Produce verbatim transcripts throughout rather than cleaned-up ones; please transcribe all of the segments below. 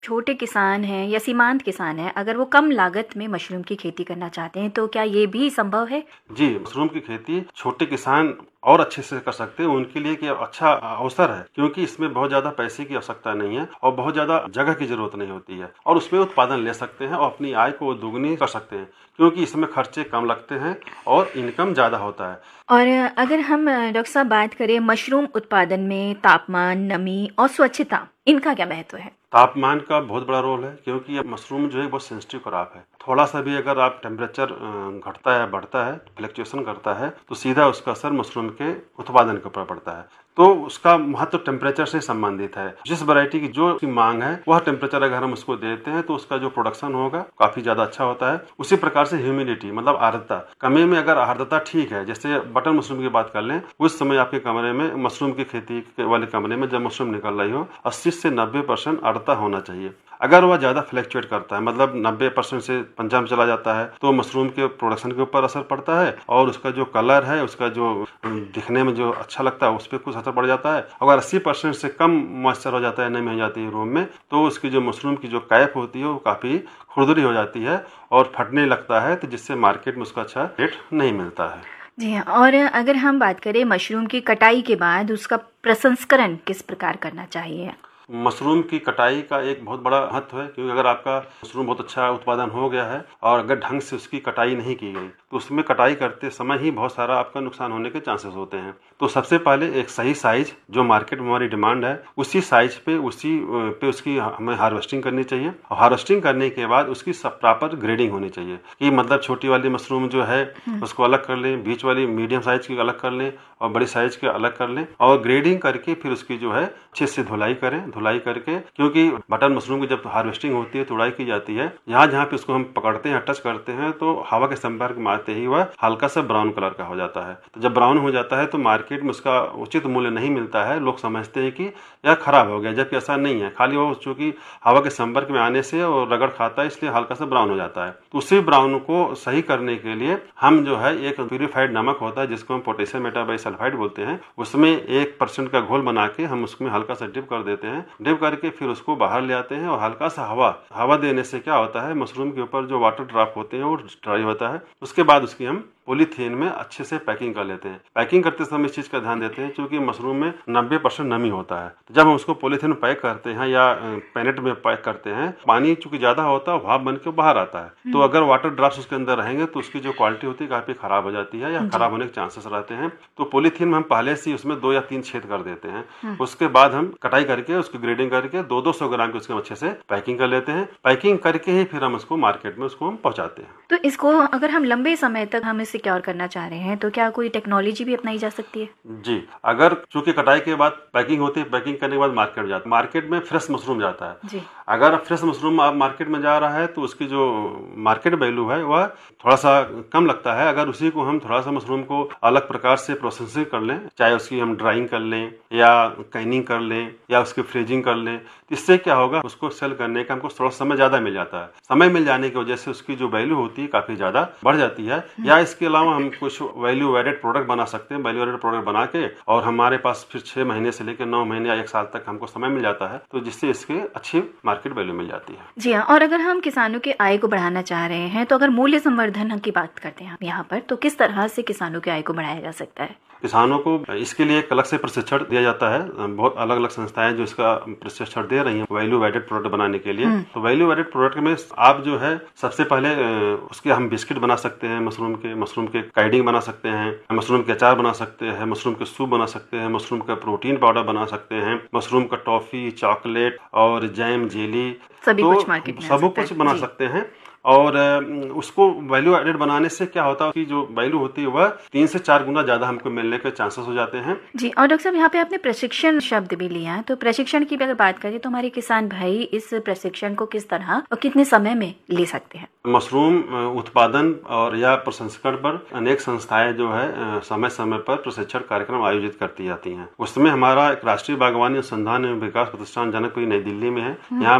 छोटे किसान हैं या सीमांत किसान हैं, अगर वो कम लागत में मशरूम की खेती करना चाहते हैं तो क्या ये भी संभव है? जी, मशरूम की खेती छोटे किसान और अच्छे से कर सकते हैं। उनके लिए कि अच्छा अवसर है, क्योंकि इसमें बहुत ज़्यादा पैसे की आवश्यकता नहीं है और बहुत ज़्यादा जगह की ज़रूरत नहीं होती है और उसमें उत्पादन ले सकते हैं और अपनी आय को दोगुनी कर सकते हैं, क्योंकि इसमें खर्चे कम लगते हैं और इनकम ज़्यादा होता है। और अगर हम डॉक्टर साहब बात करें मशरूम उत्पादन में तापमान, नमी और स्वच्छता, इनका क्या महत्व है? तापमान का बहुत बड़ा रोल है, क्योंकि ये मशरूम जो है बहुत सेंसिटिव क्रॉप है। थोड़ा सा भी अगर आप टेम्परेचर घटता है, बढ़ता है, फ्लक्चुएशन करता है तो सीधा उसका असर मशरूम के उत्पादन के ऊपर पड़ता है। तो उसका महत्व टेम्परेचर से संबंधित है। जिस वैरायटी की जो की मांग है वह टेम्परेचर अगर हम उसको देते हैं तो उसका जो प्रोडक्शन होगा काफी ज्यादा अच्छा होता है। उसी प्रकार से ह्यूमिडिटी मतलब आर्द्रता, कमरे में अगर आर्द्रता ठीक है, जैसे बटन मशरूम की बात कर लें, उस समय आपके कमरे में मशरूम की खेती वाले कमरे में जब मशरूम निकल रही हो अस्सी से नब्बे परसेंट आर्द्रता होना चाहिए। अगर वह ज्यादा फ्लक्चुएट करता है, मतलब नब्बे परसेंट से पंचानवे चला जाता है, तो मशरूम के प्रोडक्शन के ऊपर असर पड़ता है और उसका जो कलर है, उसका जो दिखने में जो अच्छा लगता है उस पर कुछ असर पड़ जाता है। अगर अस्सी परसेंट से कम मॉइस्चर हो जाता है, नमी हो जाती है रूम में, तो उसकी जो मशरूम की जो कैप होती है वो काफी खुरदरी हो जाती है और फटने लगता है, तो जिससे मार्केट में उसका अच्छा रेट नहीं मिलता है। जी हाँ, और अगर हम बात करें मशरूम की कटाई के बाद उसका प्रसंस्करण किस प्रकार करना चाहिए? मशरूम की कटाई का एक बहुत बड़ा महत्व है, क्योंकि अगर आपका मशरूम बहुत अच्छा उत्पादन हो गया है और अगर ढंग से उसकी कटाई नहीं की गई तो उसमें कटाई करते समय ही बहुत सारा आपका नुकसान होने के चांसेस होते हैं। तो सबसे पहले एक सही साइज जो मार्केट में हमारी डिमांड है उसी साइज पे उसी पे उसकी हमें हार्वेस्टिंग करनी चाहिए और हार्वेस्टिंग करने के बाद उसकी सब प्रॉपर ग्रेडिंग होनी चाहिए कि मतलब छोटी वाली मशरूम जो है उसको अलग कर लें, बीच वाली मीडियम साइज की अलग कर लें और बड़ी साइज के अलग कर लें और ग्रेडिंग करके फिर उसकी जो है अच्छे से धुलाई करें। धुलाई करके, क्योंकि बटन मशरूम की जब हार्वेस्टिंग होती है, तुड़ाई की जाती है, यहाँ जहाँ पे उसको हम पकड़ते हैं, टच करते हैं, तो हवा के संपर्क में आते ही वह हल्का सा ब्राउन कलर का हो जाता है। तो जब ब्राउन हो जाता है तो मार्केट में उसका उचित मूल्य नहीं मिलता है। लोग समझते हैं कि यह खराब हो गया, जबकि ऐसा नहीं है। खाली वो चूंकि हवा के संपर्क में आने से और रगड़ खाता है इसलिए हल्का सा ब्राउन हो जाता है। तो उसी ब्राउन को सही करने के लिए हम जो है एक प्यूरिफाइड नमक होता है जिसको हम पोटेशियम मेटाबाइसल्फाइड बोलते हैं, उसमें एक परसेंट का घोल बना के हम उसमें हल्का सा डिप कर देते हैं। डिप करके फिर उसको बाहर ले आते हैं और हल्का सा हवा हवा देने से क्या होता है, मशरूम के ऊपर जो वाटर ड्रॉप होते हैं वो ड्राई होता है। उसके बाद उसकी हम पॉलीथीन में अच्छे से पैकिंग कर लेते हैं। पैकिंग करते समय इस चीज का ध्यान देते हैं क्योंकि मशरूम में नब्बे परसेंट नमी होता है। तो जब हम उसको पॉलीथीन में पैक करते हैं या पैनेट में पैक करते हैं, पानी चूंकि ज्यादा होता है भाप बन के बाहर आता है, तो अगर वाटर ड्रॉप्स उसके अंदर रहेंगे तो उसकी जो क्वालिटी होती है काफी खराब हो जाती है या खराब होने के चांसेस रहते हैं। तो पॉलीथीन में हम पहले से उसमें दो या तीन छेद कर देते हैं। उसके बाद हम कटाई करके उसकी ग्रेडिंग करके दो दो सौ ग्राम की उसके अच्छे से पैकिंग कर लेते हैं। पैकिंग करके ही फिर हम उसको मार्केट में उसको हम पहुंचाते हैं। तो इसको अगर हम लंबे समय तक हम इसे सिक्योर करना चाह रहे हैं तो क्या कोई टेक्नोलॉजी भी अपनाई जा सकती है? जी, अगर चूंकि कटाई के बाद पैकिंग होती है, पैकिंग करने के बाद मार्केट जाता है, मार्केट में फ्रेश मशरूम जाता है जी। अगर फ्रेश मशरूम आप मार्केट में जा रहा है तो उसकी जो मार्केट वैल्यू है वह थोड़ा सा कम लगता है। अगर उसी को हम थोड़ा सा मशरूम को अलग प्रकार से प्रोसेसिंग कर लें, चाहे उसकी हम ड्राइंग कर लें या कैनिंग कर लें या उसकी फ्रीजिंग कर लें, इससे क्या होगा, उसको सेल करने का हमको थोड़ा समय ज्यादा मिल जाता है। समय मिल जाने की वजह से उसकी जो वैल्यू होती है काफी ज्यादा बढ़ जाती है। या इसके अलावा हम कुछ वैल्यू एडेड प्रोडक्ट बना सकते हैं। वैल्यू एडेड प्रोडक्ट बना के और हमारे पास फिर छह महीने से लेकर नौ महीने या एक साल तक हमको समय मिल जाता है, तो जिससे इसके अच्छी मार्केट वैल्यू मिल जाती है। जी हाँ, और अगर हम किसानों की आय को बढ़ाना चाह रहे हैं तो अगर मूल्य संवर्धन की बात करते हैं यहाँ पर, तो किस तरह से किसानों की आय को बढ़ाया जा सकता है? किसानों को इसके लिए एक अलग से प्रशिक्षण दिया जाता है। बहुत अलग अलग संस्थाएं जो इसका प्रशिक्षण दे रही हैं वैल्यू एडेड प्रोडक्ट बनाने के लिए। तो वैल्यू एडेड प्रोडक्ट में आप जो है सबसे पहले उसके हम बिस्किट बना सकते हैं, मशरूम के मशरूम के काइडिंग बना सकते हैं, मशरूम के अचार बना सकते हैं, मशरूम के सूप बना सकते हैं, मशरूम का प्रोटीन पाउडर बना सकते हैं, मशरूम का टॉफी, चॉकलेट और जैम, जेली, सभी तो कुछ मार्केट में सब कुछ बना सकते हैं। और उसको वैल्यू एडेड बनाने से क्या होता है कि जो वैल्यू होती है वह तीन से चार गुना ज्यादा हमको मिलने के चांसेस हो जाते हैं। जी, और डॉक्टर साहब यहाँ पे आपने प्रशिक्षण शब्द भी लिया है, तो प्रशिक्षण की अगर बात करें तो हमारे किसान भाई इस प्रशिक्षण को किस तरह और कितने समय में ले सकते हैं? मशरूम उत्पादन और या प्रसंस्करण पर अनेक संस्थाएं जो है समय समय पर प्रशिक्षण कार्यक्रम आयोजित करती जाती हैं। उसमें हमारा एक राष्ट्रीय बागवानी अनुसंधान एवं विकास प्रतिष्ठान जनकपुरी नई दिल्ली में है। यहाँ बारह महीने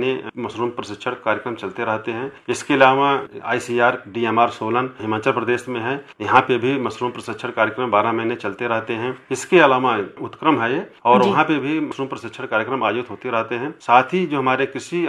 महीने मशरूम प्रशिक्षण कार्यक्रम चलते रहते हैं। इसके अलावा आई C R D M R Solan Himachal Pradesh में है, यहाँ पे भी मशरूम प्रशिक्षण कार्यक्रम बारह महीने चलते रहते हैं। इसके अलावा उत्क्रम है ये, और वहाँ पे भी मशरूम प्रशिक्षण कार्यक्रम आयोजित होते रहते हैं। साथ ही जो हमारे कृषि